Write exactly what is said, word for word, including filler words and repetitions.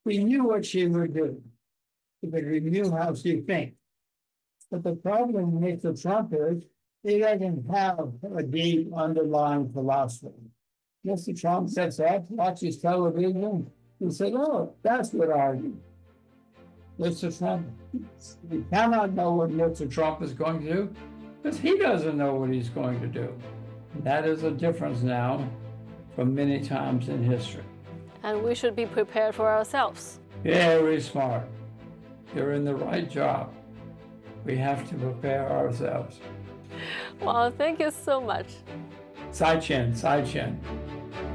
We knew what she would do because we knew how she thinks. But the problem with Mister Trump is he doesn't have a deep underlying philosophy. Mister Trump sits up, watches television, and says, oh, that's what I do. Mister Trump, we cannot know what Mister Trump is going to do because he doesn't know what he's going to do. And that is a difference now from many times in history. And we should be prepared for ourselves. Very smart. You're in the right job. We have to prepare ourselves. Well, thank you so much. Sai Chen, Sai Chen.